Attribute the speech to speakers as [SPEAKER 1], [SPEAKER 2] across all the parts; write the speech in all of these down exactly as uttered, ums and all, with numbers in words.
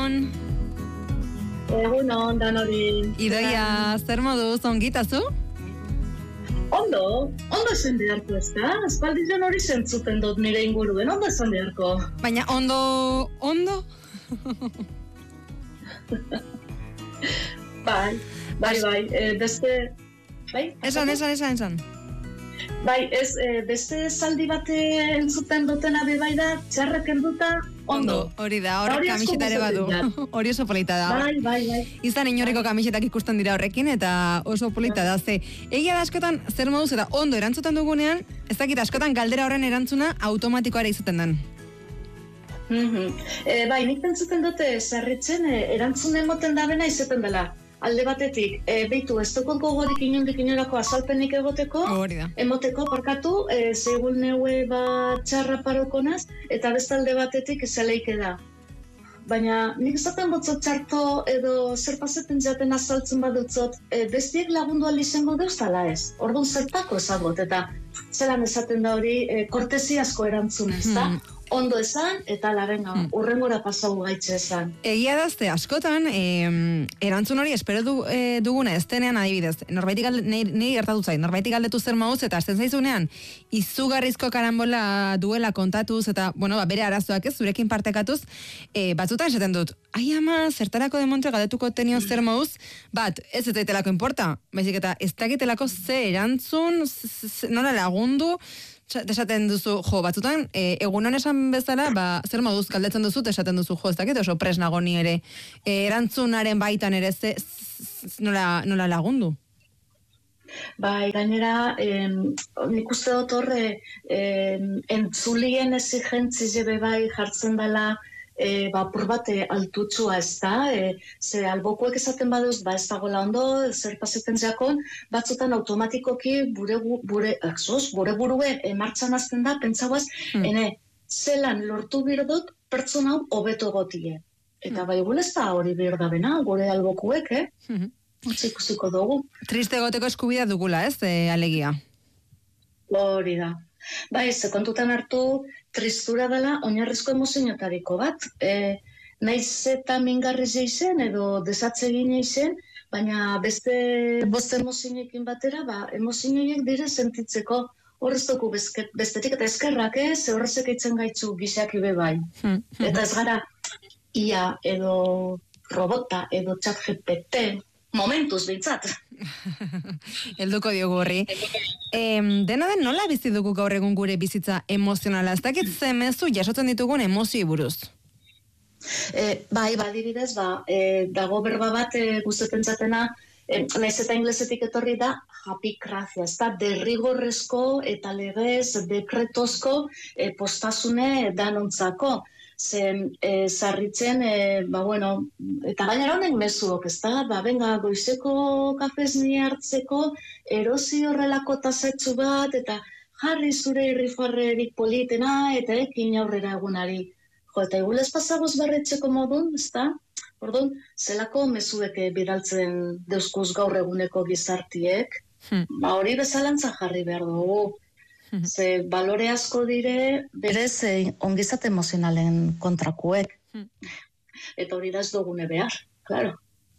[SPEAKER 1] egunon.
[SPEAKER 2] Egunon, danori.
[SPEAKER 1] Idoia, zer moduz, ongitazu?
[SPEAKER 2] Ondo, ondo esan beharko ez da? Espaldizan hori zentzuten dut nire inguruen, ondo esan beharko.
[SPEAKER 1] Baina ondo, ondo?
[SPEAKER 2] bai, bai, bai, e, beste... Bai?
[SPEAKER 1] Esan, esan, esan, esan.
[SPEAKER 2] Bai, ez, e, beste zaldi bate entzuten dutena bebai da, txarrak enduta, ondo.
[SPEAKER 1] Hori da, horrek kamisetare badu. Hori oso polita da.
[SPEAKER 2] Bai, bai, bai.
[SPEAKER 1] Izan inorriko kamisetak ikusten dira horrekin, eta oso polita da. Ze, egia da askotan, zer moduz eta ondo erantzuten dugunean, ez dakit askotan galdera horren erantzuna automatikoa ere izuten den.
[SPEAKER 2] Mm-hmm. E, bai, nik pentsuten dute, zerritzen, e, erantzun emoten dabena izaten dela. Alde batetik, e, beitu, ez dukon gogorik inondik inorako azalpenik egoteko, emoteko parkatu, e, zegoen neue bat txarra parokonaz, eta bestalde batetik zeleike da. Baina nik zaten botzot txarto edo zer paseten jaten azaltzen badutzot, e, bestiek lagundu alizango deuztala ez. Orduan zertako ezagot, eta zelan esaten da hori, e, kortesiazko erantzun ez da. Hmm. Ondo esan, eta larenga, hmm. urrengora pasau gaitxe esan.
[SPEAKER 1] Egia dazte, askotan, eh, erantzun hori espero du, eh, duguna ez denean adibidez. Norbaitik alde, niri gertatu zait, norbaitik aldetu zer mauz, eta azten zaizunean, izugarrizko karambola duela kontatuz, eta, bueno, ba, bere arazoak ez, zurekin partekatuz, eh, batzutan esaten dut, ai ama, zertarako demontre galdetuko tenio zer mauz, bat, ez ez daitelako importa, baizik eta ez dakitelako ze erantzun, nola lagundu, esaten duzu, jo, batzutan, e, egunon esan bezala, ba, zer moduz galdetzen duzu, esaten duzu, jo, ez dakit, oso presnago ni ere, e, erantzunaren baitan ere, ze, nola, nola lagundu?
[SPEAKER 2] Bai, gainera, eh, nik uste dut horre, eh, entzulien exigentzi jebe bai jartzen dela, E, ba, purbate altutsua ez da, e, ze albokuek esaten baduz, ba ez dagoela ondo, zer paseten jakon, batzutan automatikoki bure, bure, aksos, bure buruen e, martxan azten da, pentsauaz, hmm. ene, zelan lortu birdut pertsona hau hobeto gotie. Eta hmm. bai gure ez da hori birdabena, gure albokuek, eh? Hmm. Ikusiko dugu.
[SPEAKER 1] Triste goteko eskubidea dugula, ez, e, alegia?
[SPEAKER 2] Hori da. Bai, ze kontutan hartu, tristura dela oinarrizko emozioetariko bat. E, naiz eta mingarriz izen edo desatzegin izen, baina beste bost emozioekin batera, ba, emozioiek dire sentitzeko horrez dugu bestetik eta eskerrak ez, horrezek eitzen gaitzu gizaki bebai. Eta ez gara ia edo robota edo chat G P T, momentuz behintzat.
[SPEAKER 1] Helduko diogu horri. E, dena den nola bizi dugu gaur egun gure bizitza emozionala? Ez dakit zemezu jasotzen ditugun emozioi buruz?
[SPEAKER 2] E, bai, badibidez, ba, e, dago berba bat e, guztetan zatena, e, nahiz eta inglesetik etorri da, japikrazia, ez da, derrigorrezko eta legez, dekretozko e, postasune danontzako. Zen, e, zarritzen, e, ba, bueno, eta gainera honek mezuok, ez da, ba, benga, goizeko kafez ni hartzeko, erosi horrelako tasetsu bat, eta jarri zure irrifarrerik politena, eta ekin aurrera egunari. Jo, eta igulez pasagoz barretxeko modun, ez da, orduan, zelako mezuek bidaltzen deuskuz gaur eguneko gizartiek, hmm. ba, hori bezalantza jarri behar dugu. Ze balore asko dire berez eh, ongizate emozionalen kontrakuek. Eta hori da ez dugune behar, klaro.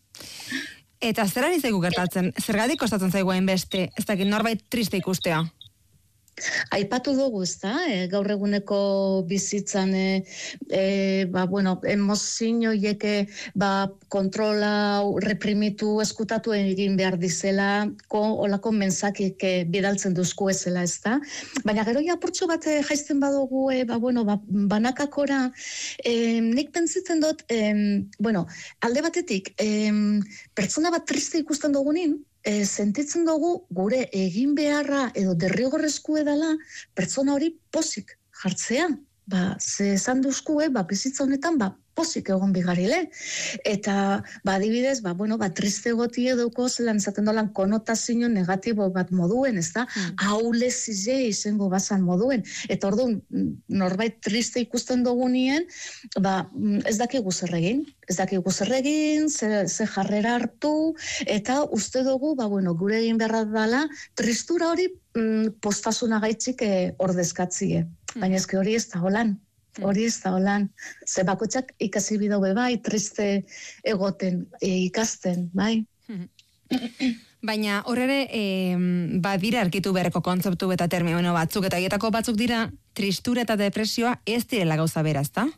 [SPEAKER 1] Eta zer ari zaigu gertatzen? Zergatik kostatzen zaigu hainbeste, ez dakit norbait triste ikustea?
[SPEAKER 2] Aipatu dugu, ez da, e, gaur eguneko bizitzan, e, e, ba, bueno, emozioiek ba, kontrola reprimitu, eskutatu egin behar dizela, ko, olako mensakik e, bidaltzen duzku ezela, ez da. Baina gero apurtxo bat e, jaizten badugu, e, ba, bueno, ba, banakakora, e, nik pentsatzen dut, e, bueno, alde batetik, e, pertsona bat triste ikusten dugunin, E, sentitzen dugu gure egin beharra edo derrigorrezko edala pertsona hori pozik jartzea. Ba, ze esan duzkue, ba, bizitza honetan, ba, pozik egon bigarile. Eta, ba, adibidez, ba, bueno, ba, triste goti eduko, zelan esaten dolan konotazio negatibo bat moduen, ez da? Mm. Aulezizea izango bazan moduen. Eta orduan, norbait triste ikusten dugunien, ba, ez dakigu zer egin. Ez dakigu zer egin, ze, ze jarrera hartu, eta uste dugu, ba, bueno, gure egin beharra dela, tristura hori mm, postasuna gaitzik eh, ordezkatzie. Baina ezke hori ez da holan. Hori ez da holan. Ze bakotxak ikasi bidau bai, triste egoten, e, ikasten, bai.
[SPEAKER 1] Baina horre e, badira arkitu beharreko kontzeptu eta termino batzuk, eta hietako batzuk dira tristura eta depresioa ez direla gauza beraz, da?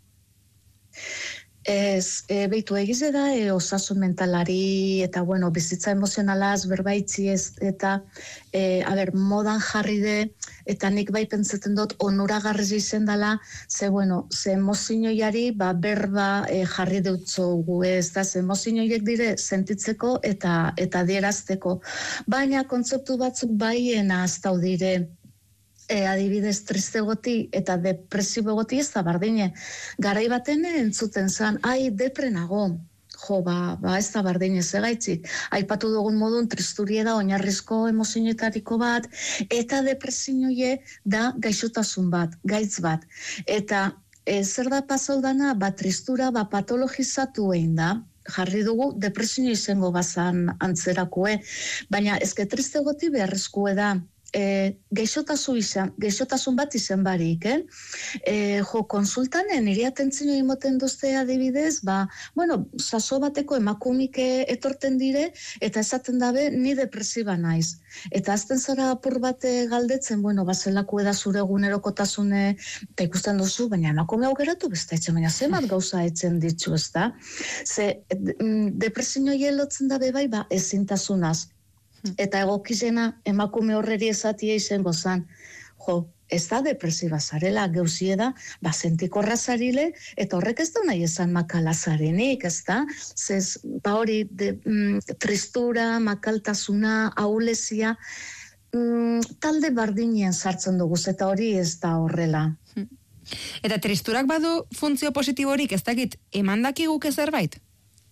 [SPEAKER 2] Ez, e, behitu egize da, e, osasun mentalari eta, bueno, bizitza emozionalaz berbaitzi ez, eta, e, a ber, modan jarri de, eta nik bai pentsatzen dut onuragarri izen dela, ze, bueno, ze emozioiari, ba, berba e, jarri deutzogu, ez da, ze emozioiek dire sentitzeko eta eta dierazteko. Baina kontzeptu batzuk baiena aztau dire, E, adibidez, triste goti eta depresibo goti ez da bardine. Garai baten entzuten zan, ai, deprenago. Jo, ba, ba ez da bardine zegaitzik. Aipatu dugun modun tristurie da oinarrizko emozioetariko bat, eta depresioie da gaixotasun bat, gaitz bat. Eta e, zer da pasau dana, ba, tristura ba, patologizatu egin da, jarri dugu depresio izango bazan antzerakue, baina ezke triste goti beharrezkue da. E, geixotasun izan, geixotasun bat izan barik, eh? E, jo, konsultan, niri atentzio imoten duzte adibidez, ba, bueno, saso bateko emakumike etorten dire, eta esaten dabe, ni depresiba naiz. Eta azten zara apur bate galdetzen, bueno, bazelako eda zure egunerokotasune, eta ikusten duzu, baina emakume hau geratu besta etxen, baina zemat gauza etxen ditzu, ez da? Ze, depresio lotzen dabe bai, ba, ezintasunaz. Eta egokizena emakume horreri esatia izango zan, jo, ez da depresiba zarela, geuzie da, ba, sentikorra zarile, eta horrek ez da nahi esan makalazarenik, ez da? Zez, ba hori, de, mm, tristura, makaltasuna, ahulezia, mm, talde bardinien sartzen dugu, eta hori ez da horrela.
[SPEAKER 1] Eta tristurak badu funtzio positiborik, ez dakit, emandakiguke zerbait?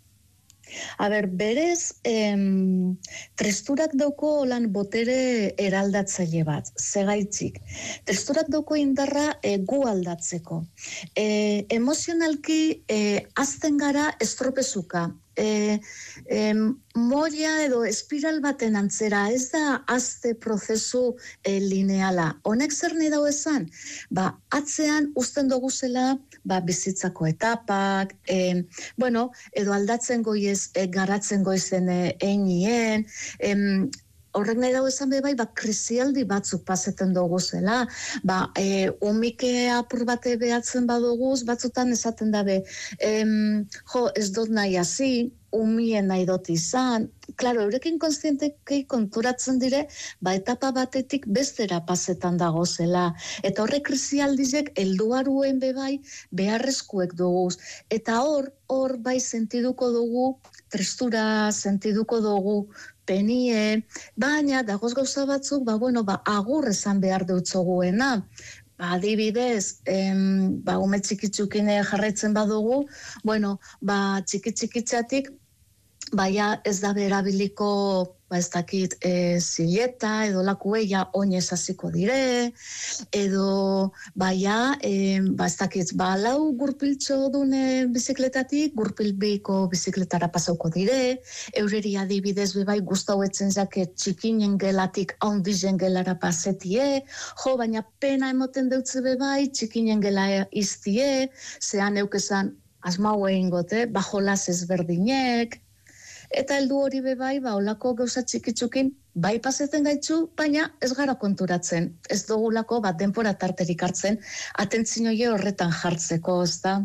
[SPEAKER 2] A ber, berez, em, tristurak dauko lan botere eraldatzaile bat, zegaitzik. Tristurak dauko indarra e, gu aldatzeko. E, emozionalki e, azten gara estropezuka. E, e, moia edo espiral baten antzera, ez da azte prozesu e, lineala. Honek zer nahi dau esan? Ba, atzean uzten dugu zela, ba, bizitzako etapak, e, bueno, edo aldatzen goiez, e, garatzen goizen e, einien, e, horrek nahi dago esan bai, ba, krisialdi batzuk paseten dugu zela, ba, e, umike apur bate behatzen baduguz, batzutan esaten dabe, em, jo, ez dut nahi hasi, umien nahi dut izan, klaro, eurekin konstientekei konturatzen dire, ba, etapa batetik bestera pasetan dago zela, eta horrek krisialdizek elduaruen bebai beharrezkuek duguz, eta hor, hor bai sentiduko dugu, tristura sentiduko dugu, penie, baina dagoz gauza batzuk, ba, bueno, ba, agur esan behar dutzoguena. Ba, adibidez, em, ba, ume txikitzukine jarraitzen badugu, bueno, ba, txiki-txikitzatik, baina ez da berabiliko, ba, ez dakit, e, zileta, edo lakueia oinez hasiko dire, edo, baina, e, ba, ez dakit, ba, lau gurpiltxo dune bizikletatik, gurpilbiko bizikletara pasauko dire, eureri adibidez bebai guztauetzen jake txikinen gelatik haundizen gelara pasetie, jo, baina pena emoten deutze bebai, txikinen gela iztie, zean eukezan asmau egin gote, bajolaz ezberdinek, eta heldu hori bebai, ba, olako gauza txikitzukin, bai paseten gaitzu, baina ez gara konturatzen. Ez dugulako bat denpora tarterik hartzen, atentzioie horretan jartzeko, ez da?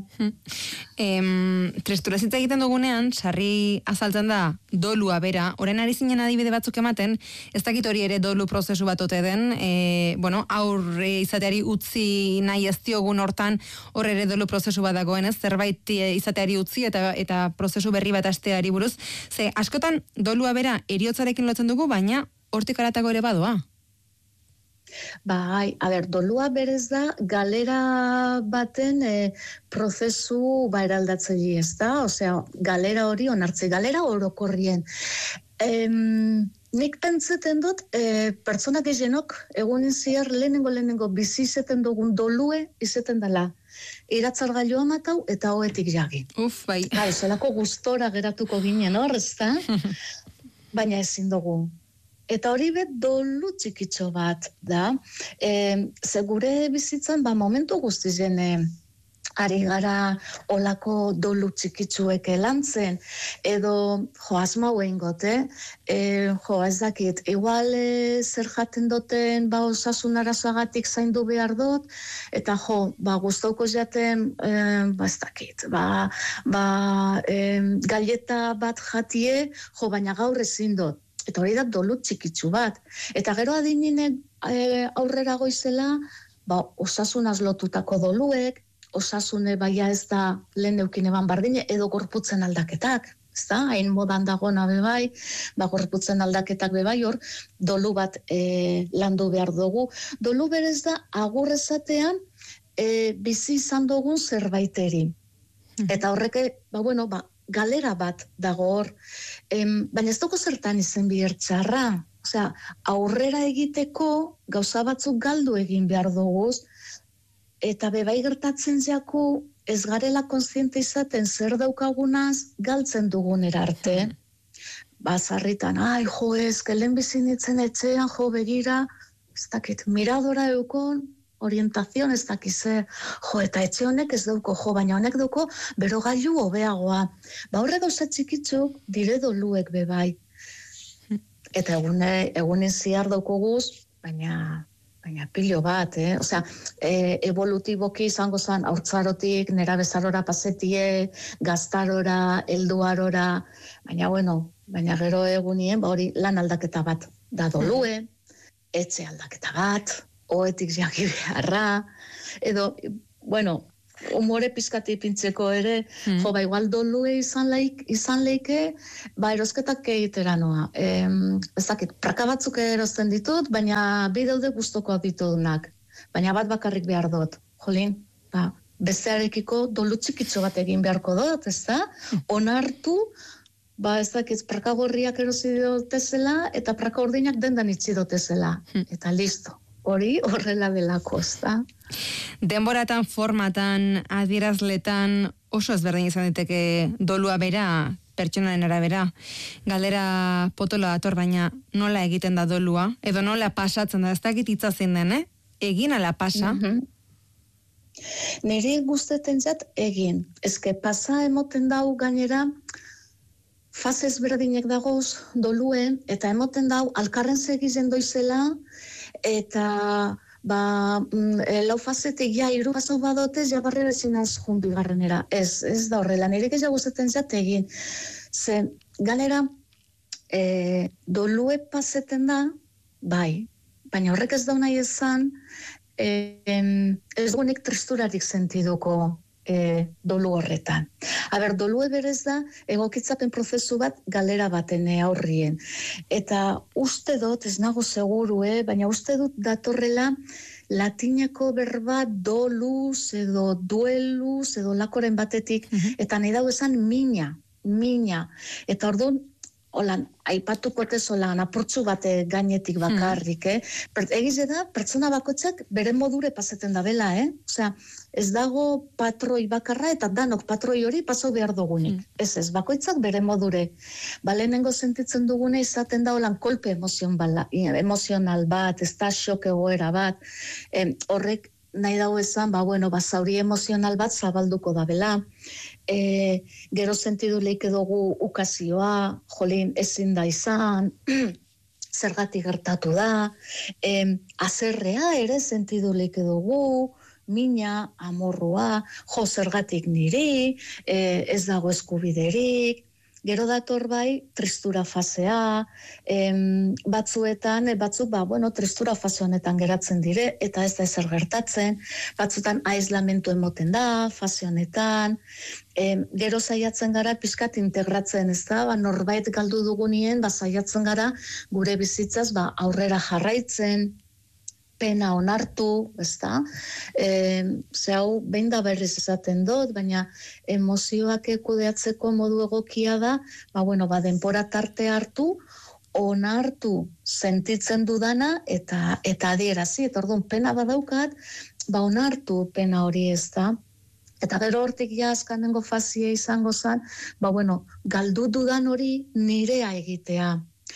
[SPEAKER 1] Em, tristura zitza egiten dugunean, sarri azaltzen da dolua bera, orain ari zinen adibide batzuk ematen, ez dakit hori ere dolu prozesu bat ote den, e, bueno, aurre izateari utzi nahi ez diogun hortan, hor ere dolu prozesu bat dagoen, ez? Zerbait izateari utzi eta eta prozesu berri bat hasteari buruz. Ze, askotan dolua bera eriotzarekin lotzen dugu, baina hortik aratago ere badoa.
[SPEAKER 2] Bai, a ber, dolua berez da galera baten e, prozesu ba eraldatzaile, ez da? Osea, galera hori onartze, galera orokorrien. Em, nik pentseten dut, e, pertsona gehienok egunen ziar lehenengo lehenengo bizi izeten dugun dolue izeten dela. Iratzargailua matau eta hoetik jagi.
[SPEAKER 1] Uf, bai.
[SPEAKER 2] Bai, zelako gustora geratuko ginen hor, ez da? Baina ezin dugu. Eta hori bet dolu txikitxo bat da. E, ze gure bizitzan, ba, momentu guztizen e, ari gara olako dolu txikitsuek lantzen, edo jo asmau eingote, e, jo ez dakit, igual e, zer jaten duten ba osasun arazoagatik zaindu behar dut, eta jo, ba gustauko jaten, e, ba ez dakit, ba, ba e, galleta bat jatie, jo baina gaur ezin dut. Eta hori da dolu txikitsu bat. Eta gero adinine e, aurrera goizela, ba osasunaz lotutako doluek, osasune baia ez da lehen eukin eban bardine, edo gorputzen aldaketak, ez da, hain modan dagona bebai, ba gorputzen aldaketak bebai hor, dolu bat e, landu behar dugu. Dolu berez da, agur esatean, e, bizi izan dugun zerbaiteri. Eta horreke, ba bueno, ba, galera bat dago hor, em, baina ez dugu zertan izen bihar txarra, osea, aurrera egiteko gauza batzuk galdu egin behar duguz, eta bebai gertatzen jaku ez garela kontziente izaten zer daukagunaz galtzen dugunera arte. Ba, sarritan, ai, jo ez, lehen bizinitzen etxean, jo begira, ez dakit, miradora eukon, orientazion ez dakize, jo, eta etxe honek ez dauko, jo, baina honek dauko berogailu hobeagoa. Ba, horre gauza txikitzuk dire doluek bebai. Eta egune, egunen ziar daukoguz, baina... Baina pilo bat, eh? Osea, e, evolutiboki izango zen haurtzarotik, nera bezarora pasetie, gaztarora, helduarora, baina bueno, baina gero egunien, ba hori lan aldaketa bat da dolue, etxe aldaketa bat, oetik jaki beharra, edo, bueno, humore pizkati pintzeko ere, mm. jo, ba, igual dolue izan, laik, izan leike, ba, erosketak egitera noa. E, ez dakit, praka batzuk erosten ditut, baina bi daude gustokoak ditudunak. Baina bat bakarrik behar dut. Jolin, ba, bestearekiko dolu txikitxo bat egin beharko dut, ez da? Onartu, ba, ez dakit, praka gorriak erosi dutezela, eta praka ordinak dendan itxi dutezela. Mm. Eta listo. Hori horrela delako, ez da?
[SPEAKER 1] Denboratan, formatan, adierazletan oso ezberdin izan diteke dolua bera, pertsonaren arabera. Galdera potola dator, baina nola egiten da dolua? Edo nola pasatzen da, ez dakit itzazin den, eh? Egin ala pasa?
[SPEAKER 2] Mm-hmm. Niri guzteten zat egin. Ezke pasa emoten dau gainera, fase ezberdinek dagoz doluen, eta emoten dau alkarren segizen doizela, eta ba, lau fazetik ja iru pasau badotez, ja barrera zinaz jun bigarrenera. Ez, ez da horrela, nirik ez jaguzeten zat egin. Ze, galera, e, dolue paseten da, bai, baina horrek ez daunai ezan, e, ez duenik tristurarik sentiduko E, dolu horretan. Aber, dolue berez da, egokitzapen prozesu bat galera baten aurrien. Eta uste dut, ez nago seguru, eh, baina uste dut datorrela latineko berba doluz edo dueluz edo lakoren batetik, mm-hmm. eta nahi dau esan mina, mina. Eta orduan, holan, aipatuko tezolan, apurtzu bate gainetik bakarrik, eh? Egize da, pertsona bakoitzak bere modure paseten da bela, eh? Osea, ez dago patroi bakarra eta danok patroi hori pasau behar dugunik. Mm. Ez ez, bakoitzak bere modure. Ba, lehenengo sentitzen dugune izaten da holan kolpe emozion bala, emozional bat, ez da xok egoera bat. E, horrek nahi dago esan, ba, bueno, ba, zauri emozional bat zabalduko da bela. E, gero sentidu leike dugu ukazioa, jolin ezin da izan, zergatik gertatu da, e, azerrea ere sentidu leike dugu, mina, amorrua, jo zergatik niri, e, ez dago eskubiderik, gero dator bai tristura fasea, em, batzuetan, batzuk, ba, bueno, tristura fase honetan geratzen dire, eta ez da ezer gertatzen, batzuetan aislamentu emoten da, fase honetan, em, gero saiatzen gara pizkat integratzen, ez da, ba, norbait galdu dugunien, ba, saiatzen gara gure bizitzaz, ba, aurrera jarraitzen, pena onartu, ez da? E, ze hau, behin da berriz esaten dut, baina emozioak kudeatzeko modu egokia da, ba, bueno, ba, denpora tarte hartu, onartu sentitzen dudana, eta eta adierazi, eta orduan pena badaukat, ba, onartu pena hori, ez da? Eta gero hortik ja azkanengo fazia izango zen, ba, bueno, galdu dudan hori nirea egitea.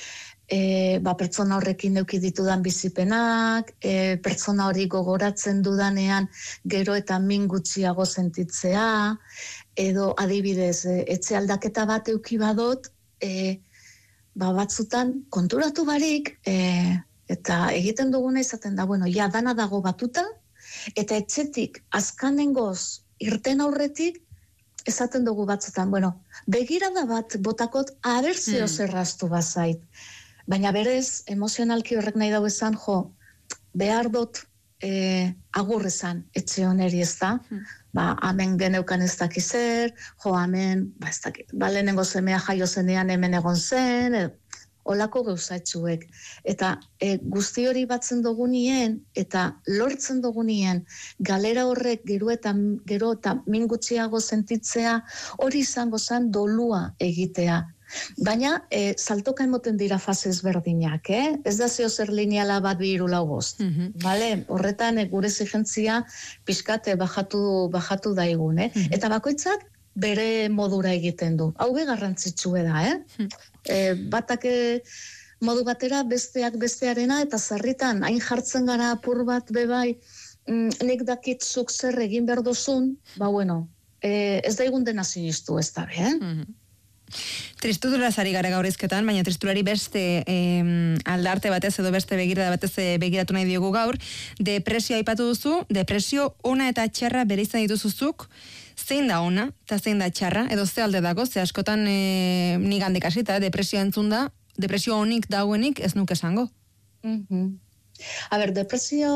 [SPEAKER 2] e, ba, pertsona horrekin neuki ditudan bizipenak, e, pertsona hori gogoratzen dudanean gero eta min gutxiago sentitzea, edo adibidez, e, etxe aldaketa bat euki badot, e, ba, batzutan konturatu barik, e, eta egiten duguna izaten da, bueno, ja, dana dago batuta, eta etxetik azkanengoz irten aurretik, esaten dugu batzutan, bueno, begirada bat botakot abertzio mm. zerraztu bazait. Baina berez, emozionalki horrek nahi dau esan, jo, behar dut e, agur esan etxe honeri ez da. Mm. Ba, hemen geneukan ez dakizer, jo, hemen, ba, ez dakit, ba, lehenengo semea jaio zenean hemen egon zen, e, olako gauzatxuek. Eta e, guzti hori batzen dugunien, eta lortzen dugunien, galera horrek gero eta, gero eta min gutxiago sentitzea, hori izango zen dolua egitea. Baina, e, saltoka emoten dira fase ezberdinak, eh? Ez da zeo zer lineala bat bi hiru lau bost. Mm-hmm. Vale? Horretan, e, gure exigentzia pixkate bajatu, bajatu daigun, eh? Mm-hmm. Eta bakoitzak bere modura egiten du. Hau be garrantzitsue da, eh? Mm-hmm. E, batak modu batera besteak bestearena, eta zarritan hain jartzen gara apur bat bebai, mm, nik dakit zuk zer egin behar dozun, ba bueno, e, ez daigun dena sinistu ez da, eh? Mm-hmm.
[SPEAKER 1] Tristura zari gara gaur izketan, baina tristurari beste eh, aldarte batez edo beste begirada batez begiratu nahi diogu gaur. Depresio aipatu duzu, depresio ona eta txarra bere izan dituzuzuk, zein da ona eta zein da txarra, edo ze alde dago, ze askotan e, nik handik hasita, depresio entzun da, depresio onik dauenik ez nuke esango.
[SPEAKER 2] Mm-hmm. A ber, depresio,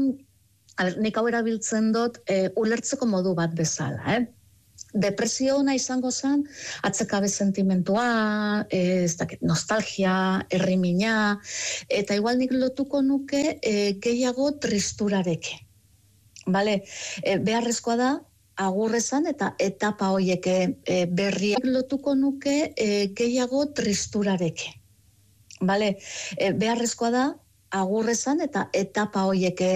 [SPEAKER 2] a ber, nik hau erabiltzen dut e, ulertzeko modu bat bezala, eh? Depresio ona izango zen, atzekabe sentimentua, ez dakit, nostalgia, errimina, eta igual nik lotuko nuke e, gehiago tristurareke. Vale? E, beharrezkoa da, agurrezan eta etapa hoiek e, berriak lotuko nuke e, gehiago tristurareke. Vale? E, beharrezkoa da, agurrezan eta etapa hoiek